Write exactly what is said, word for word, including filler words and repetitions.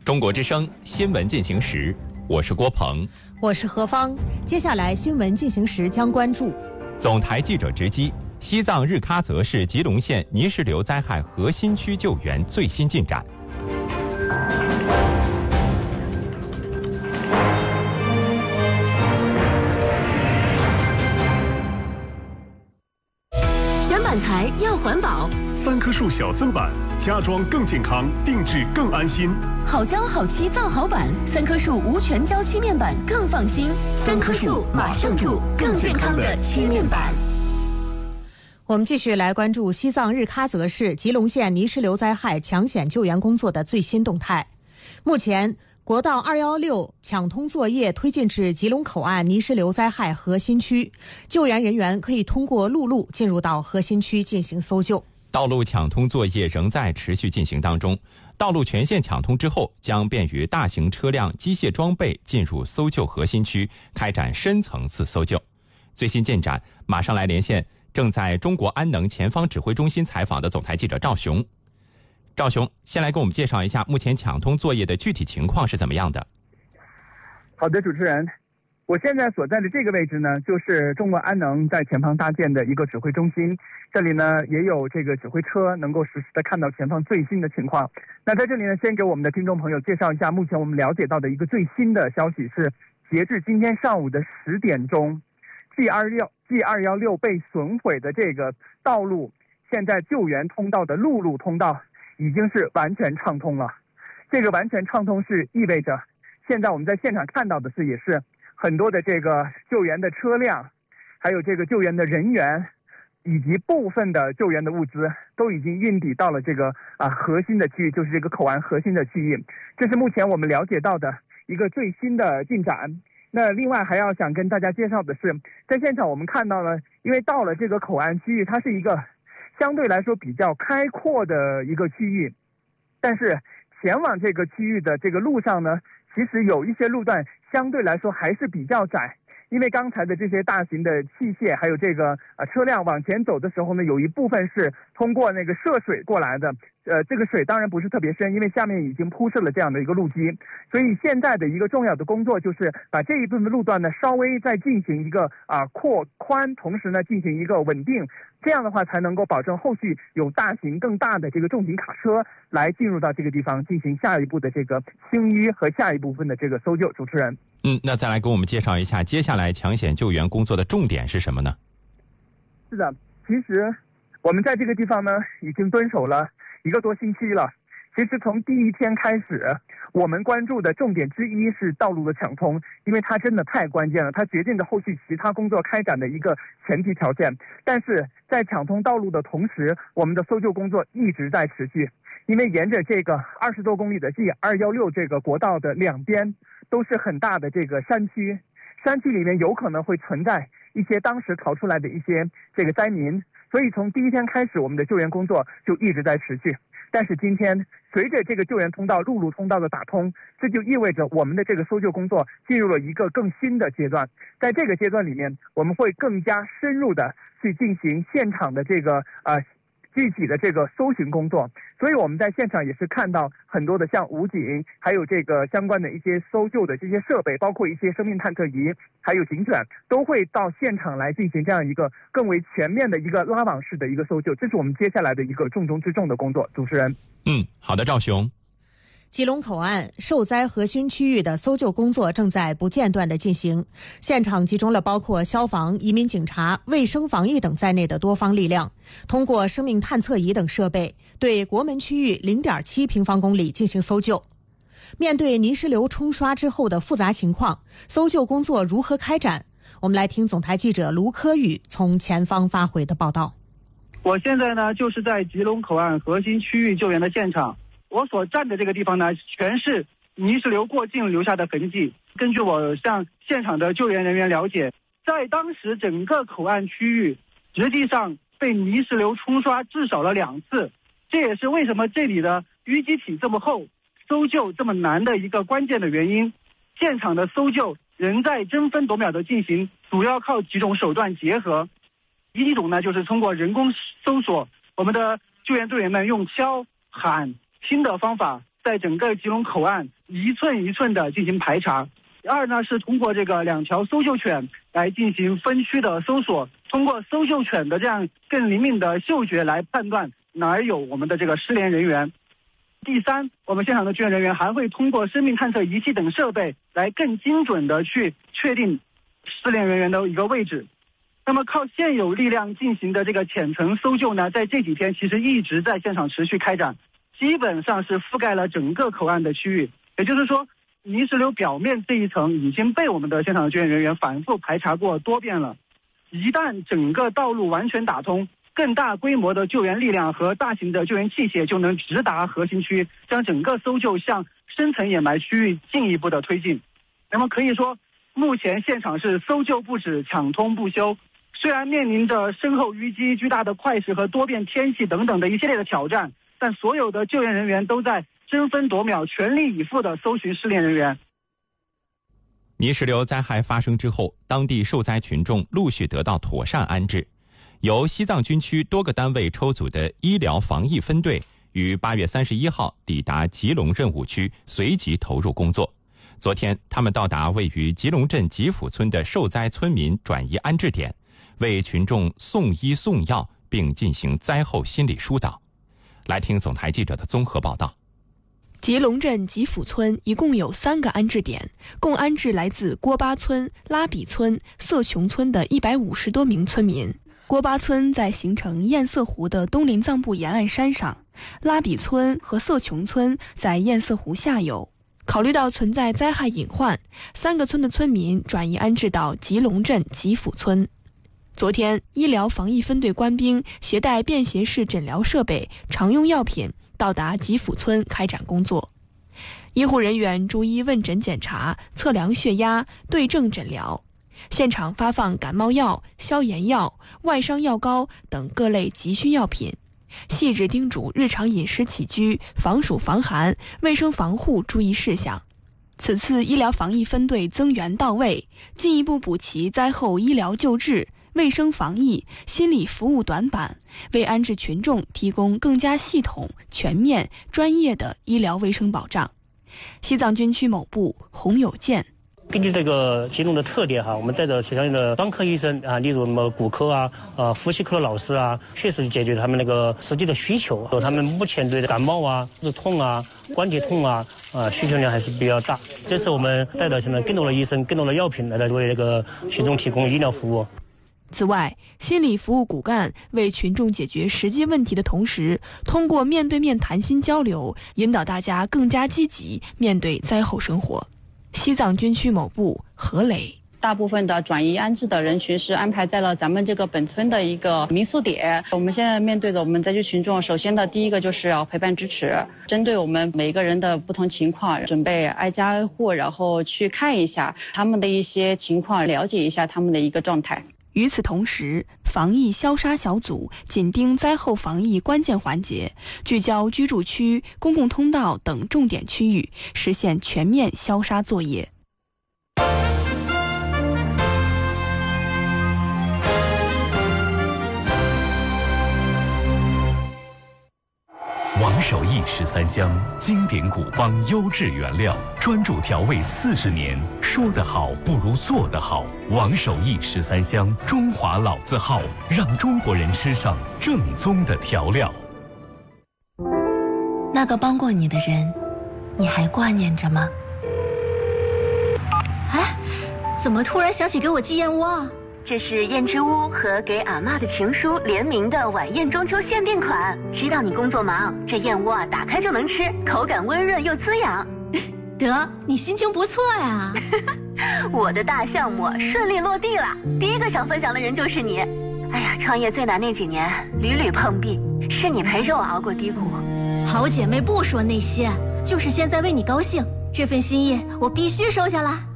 中国之声新闻进行时，我是郭鹏， 我是何芳。接下来新闻进行时将关注总台记者直击西藏日喀则市吉隆县泥石流灾害核心区救援最新进展。 选板材要环保， 三棵树小色板，家装更健康，定制更安心。 好胶好漆造好板，三棵树无全胶漆面板更放心。三棵树马上住更健康的漆面板。 我们继续来关注西藏日喀则市吉隆县泥石流灾害抢险救援工作的最新动态。目前，国道二一六抢通作业推进至吉隆口岸泥石流灾害核心区，救援人员可以通过陆路进入到核心区进行搜救。 道路抢通作业仍在持续进行当中，道路全线抢通之后，将便于大型车辆、机械装备进入搜救核心区，开展深层次搜救。最新进展，马上来连线正在中国安能前方指挥中心采访的总台记者赵雄。赵雄，先来给我们介绍一下目前抢通作业的具体情况是怎么样的？ 好的，主持人，我现在所在的这个位置呢，就是中国安能在前方搭建的一个指挥中心。这里呢也有这个指挥车，能够实时的看到前方最新的情况。那在这里呢，先给我们的听众朋友介绍一下，目前我们了解到的一个最新的消息是，截至今天上午的十点钟 ，G 二一六 G 二一六被损毁的这个道路，现在救援通道的陆路通道已经是完全畅通了。这个完全畅通是意味着，现在我们在现场看到的是，也是很多的这个救援的车辆，还有这个救援的人员，以及部分的救援的物资都已经运抵到了这个啊核心的区域，就是这个口岸核心的区域。这是目前我们了解到的一个最新的进展。那另外还要想跟大家介绍的是，在现场我们看到了，因为到了这个口岸区域，它是一个相对来说比较开阔的一个区域，但是前往这个区域的这个路上呢，其实有一些路段相对来说还是比较窄。因为刚才的这些大型的器械还有这个呃车辆往前走的时候呢，有一部分是通过那个涉水过来的，呃，这个水当然不是特别深，因为下面已经铺设了这样的一个路基，所以现在的一个重要的工作就是把这一部分路段呢稍微再进行一个啊、呃、扩宽，同时呢进行一个稳定，这样的话才能够保证后续有大型更大的这个重型卡车来进入到这个地方进行下一步的这个清淤和下一部分的这个搜救。主持人。 嗯，那再来给我们介绍一下接下来抢险救援工作的重点是什么呢？ 是的，其实我们在这个地方呢已经蹲守了一个多星期了。其实从第一天开始，我们关注的重点之一是道路的抢通，因为它真的太关键了，它决定着后续其他工作开展的一个前提条件。但是在抢通道路的同时，我们的搜救工作一直在持续，因为沿着这个二十多公里的 G 二一六这个国道的两边都是很大的这个山区，山区里面有可能会存在一些当时逃出来的一些这个灾民，所以从第一天开始，我们的救援工作就一直在持续。但是今天随着这个救援通道陆路通道的打通，这就意味着我们的这个搜救工作进入了一个更新的阶段。在这个阶段里面，我们会更加深入的去进行现场的这个呃具体的这个搜寻工作，所以我们在现场也是看到很多的像武警，还有这个相关的一些搜救的这些设备，包括一些生命探测仪，还有警犬，都会到现场来进行这样一个更为全面的一个拉网式的一个搜救，这是我们接下来的一个重中之重的工作。主持人。 嗯，好的，赵雄。 吉隆口岸受灾核心区域的搜救工作正在不间断地进行，现场集中了包括消防、移民警察、卫生防疫等在内的多方力量，通过生命探测仪等设备，对国门区域 零点七平方公里进行搜救。面对泥石流冲刷之后的复杂情况，搜救工作如何开展？我们来听总台记者卢科宇从前方发回的报道。 我现在呢，就是在吉隆口岸核心区域救援的现场。我所站的这个地方呢，全是泥石流过境留下的痕迹。根据我向现场的救援人员了解，在当时整个口岸区域实际上被泥石流冲刷至少了两次，这也是为什么这里的淤积体这么厚，搜救这么难的一个关键的原因。现场的搜救仍在争分夺秒的进行，主要靠几种手段结合。一种呢，就是通过人工搜索，我们的救援队员们用敲、喊、听的方法在整个吉隆口岸一寸一寸的进行排查。二呢是通过这个两条搜救犬来进行分区的搜索，通过搜救犬的这样更灵敏的嗅觉来判断哪儿有我们的这个失联人员。第三，我们现场的救援人员还会通过生命探测仪器等设备来更精准的去确定失联人员的一个位置。那么靠现有力量进行的这个浅层搜救呢，在这几天其实一直在现场持续开展，基本上是覆盖了整个口岸的区域。也就是说，泥石流表面这一层已经被我们的现场的救援人员反复排查过多遍了。一旦整个道路完全打通，更大规模的救援力量和大型的救援器械就能直达核心区，将整个搜救向深层掩埋区域进一步的推进。那么可以说，目前现场是搜救不止，抢通不休。虽然面临着深厚淤积、巨大的块石和多变天气等等的一系列的挑战，但所有的救援人员都在争分夺秒、全力以赴地搜寻失联人员。 泥石流灾害发生之后，当地受灾群众陆续得到妥善安置。由西藏军区多个单位抽组的医疗防疫分队于八月三十一号抵达吉隆任务区，随即投入工作。昨天，他们到达位于吉隆镇吉府村的受灾村民转移安置点，为群众送医送药，并进行灾后心理疏导。来听总台记者的综合报道。 吉隆镇吉府村一共有三个安置点，共安置来自郭巴村、拉比村、色琼村的一百五十多名村民。郭巴村在形成堰塞湖的东临藏布沿岸山上，拉比村和色琼村在堰塞湖下游。考虑到存在灾害隐患，三个村的村民转移安置到吉隆镇吉府村。昨天，医疗防疫分队官兵携带便携式诊疗设备、常用药品到达吉府村开展工作。医护人员逐一问诊检查、测量血压、对症诊疗。现场发放感冒药、消炎药、外伤药膏等各类急需药品，细致叮嘱日常饮食起居、防暑防寒、卫生防护注意事项。此次医疗防疫分队增援到位，进一步补齐灾后医疗救治、卫生防疫、心理服务短板，为安置群众提供更加系统、全面、专业的医疗卫生保障。西藏军区某部洪有健。 根据这个吉隆的特点哈，我们带着相应的专科医生啊，例如什么骨科啊、呃呼吸科的老师啊，确实解决他们那个实际的需求。他们目前对感冒啊、日痛啊、关节痛啊，呃需求量还是比较大。这次我们带着现在更多的医生、更多的药品来为那个群众提供医疗服务。 此外，心理服务骨干为群众解决实际问题的同时，通过面对面谈心交流，引导大家更加积极面对灾后生活。西藏军区某部何磊。 大部分的转移安置的人群是安排在了咱们这个本村的一个民宿点。我们现在面对着我们灾区群众，首先的第一个就是要陪伴支持，针对我们每一个人的不同情况，准备挨家挨户，然后去看一下他们的一些情况，了解一下他们的一个状态。 与此同时，防疫消杀小组紧盯灾后防疫关键环节，聚焦居住区、公共通道等重点区域，实现全面消杀作业。 王守义十三香，经典古方，优质原料，专注调味四十年。说得好不如做得好。王守义十三香，中华老字号，让中国人吃上正宗的调料。 那个帮过你的人，你还挂念着吗？ 哎，怎么突然想起给我寄燕窝啊？这是燕之屋和给阿嬷的情书联名的晚宴中秋限定款。知道你工作忙，这燕窝啊打开就能吃，口感温润又滋养。 得，你心情不错呀。 我的大项目顺利落地了，第一个想分享的人就是你。哎呀，创业最难那几年屡屡碰壁，是你陪着我熬过低谷。 好姐妹不说那些，就是现在为你高兴，这份心意我必须收下了。